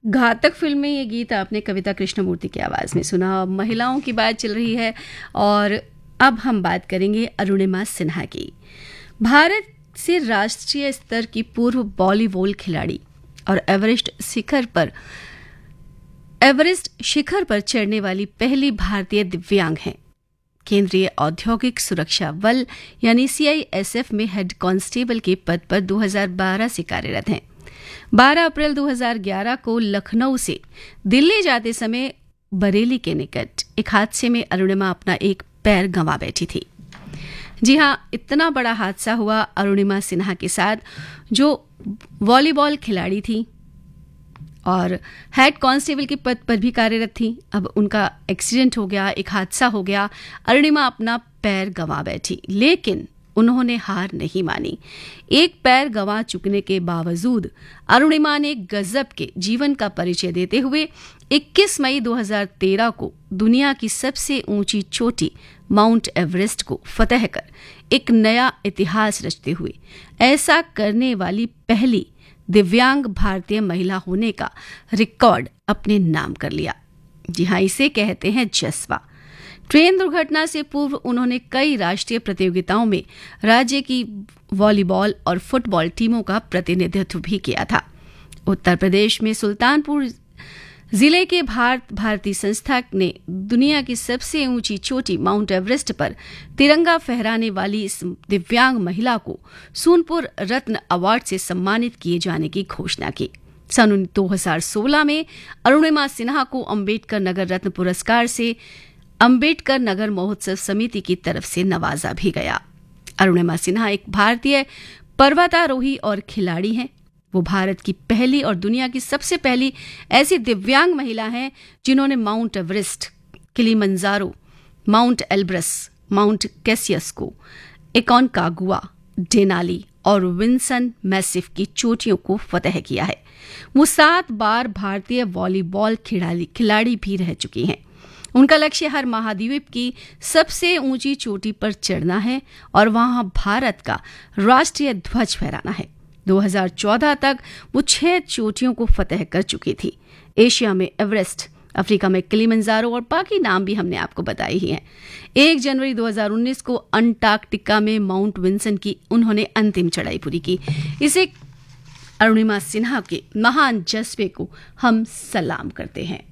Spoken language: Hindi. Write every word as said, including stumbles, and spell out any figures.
घातक फिल्म में ये गीत आपने कविता कृष्णमूर्ति की आवाज़ में सुना। महिलाओं की बात चल रही है और अब हम बात करेंगे अरुणिमा सिन्हा की। भारत से राष्ट्रीय स्तर की पूर्व वॉलीबॉल खिलाड़ी और एवरेस्ट शिखर पर एवरेस्ट शिखर पर चढ़ने वाली पहली भारतीय दिव्यांग हैं। केंद्रीय औद्योगिक सुरक्षा बल यानी सीआईएसएफ में हेड कांस्टेबल के पद पर दो हज़ार बारह से कार्यरत हैं। बारह अप्रैल दो हज़ार ग्यारह को लखनऊ से दिल्ली जाते समय बरेली के निकट एक हादसे में अरुणिमा अपना एक पैर गंवा बैठी थी। जी हां, इतना बड़ा हादसा हुआ अरुणिमा सिन्हा के साथ, जो वॉलीबॉल खिलाड़ी थी और हेड कांस्टेबल के पद पर भी कार्यरत थी। अब उनका एक्सीडेंट हो गया, एक हादसा हो गया, अरुणिमा अपना पैर गंवा बैठी, लेकिन उन्होंने हार नहीं मानी। एक पैर गंवा चुकने के बावजूद अरुणिमा ने गजब के जीवन का परिचय देते हुए इक्कीस मई दो हज़ार तेरह को दुनिया की सबसे ऊंची चोटी माउंट एवरेस्ट को फतह कर एक नया इतिहास रचते हुए ऐसा करने वाली पहली दिव्यांग भारतीय महिला होने का रिकॉर्ड अपने नाम कर लिया। जी हां, इसे कहते हैं जज्बा। ट्रेन दुर्घटना से पूर्व उन्होंने कई राष्ट्रीय प्रतियोगिताओं में राज्य की वॉलीबॉल और फुटबॉल टीमों का प्रतिनिधित्व भी किया था। उत्तर प्रदेश में सुल्तानपुर जिले के भारत भारती संस्था ने दुनिया की सबसे ऊंची चोटी माउंट एवरेस्ट पर तिरंगा फहराने वाली इस दिव्यांग महिला को सोनपुर रत्न अवार्ड से सम्मानित किए जाने की घोषणा की। सन दो हज़ार सोलह में अरुणिमा सिन्हा को अम्बेडकर नगर रत्न पुरस्कार से अम्बेडकर नगर महोत्सव समिति की तरफ से नवाजा भी गया। अरुणिमा सिन्हा एक भारतीय पर्वतारोही और खिलाड़ी हैं। वो भारत की पहली और दुनिया की सबसे पहली ऐसी दिव्यांग महिला हैं जिन्होंने mount Everest, Kilimanjaro, mount Elbrus, mount कैसियस्को, Aconcagua, Denali और विंसन मैसिफ की चोटियों को फतह किया है। वो सात बार भारतीय वॉलीबॉल खिलाड़ी खिलाड़ी भी रह चुकी हैं। उनका लक्ष्य हर महाद्वीप की सबसे ऊंची चोटी पर चढ़ना है और वहां भारत का राष्ट्रीय ध्वज फहराना है। दो हज़ार चौदह तक वो छह चोटियों को फतह कर चुकी थी। एशिया में एवरेस्ट, अफ्रीका में किलिमंजारो और बाकी नाम भी हमने आपको बताए ही हैं। एक जनवरी दो हज़ार उन्नीस को अंटार्कटिका में माउंट विंसन की उन्होंने अंतिम चढ़ाई पूरी की। इसे अरुणिमा सिन्हा के महान जज्बे को हम सलाम करते हैं।